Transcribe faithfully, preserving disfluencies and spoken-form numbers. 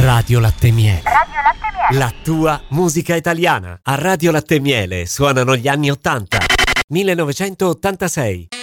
Radio Latte Miele. Radio Latte Miele. La tua musica italiana. A Radio Latte Miele suonano gli anni ottanta. millenovecentottantasei.